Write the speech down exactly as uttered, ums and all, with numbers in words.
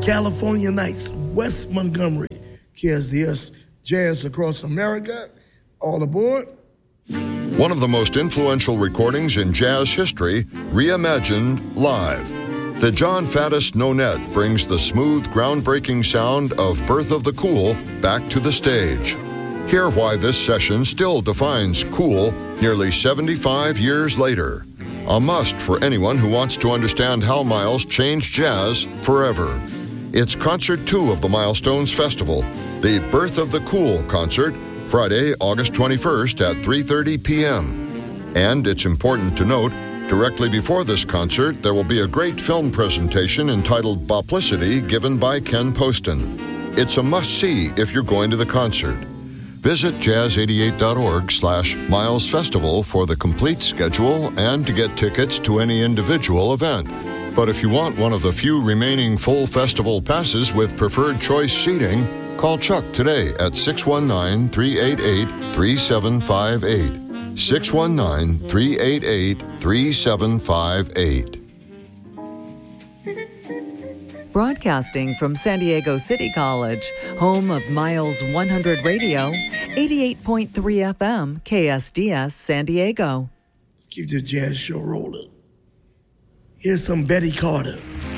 California Nights, West Montgomery, K S D S Jazz Across America. All aboard. One of the most influential recordings in jazz history, reimagined live. The John Faddis Nonet brings the smooth, groundbreaking sound of Birth of the Cool back to the stage. Hear why this session still defines cool nearly seventy-five years later. A must for anyone who wants to understand how Miles changed jazz forever. It's Concert two of the Milestones Festival, the Birth of the Cool concert, Friday, August twenty-first at three thirty p.m. And it's important to note, directly before this concert, there will be a great film presentation entitled Boplicity given by Ken Poston. It's a must-see if you're going to the concert. Visit jazz eighty-eight dot org slash Miles Festival for the complete schedule and to get tickets to any individual event. But if you want one of the few remaining full festival passes with preferred choice seating, call Chuck today at six one nine, three eight eight, three seven five eight. six one nine, three eight eight, three seven five eight. Broadcasting from San Diego City College, home of Miles one hundred Radio, eighty-eight point three F M, K S D S San Diego. Keep the jazz show rolling. Here's some Betty Carter.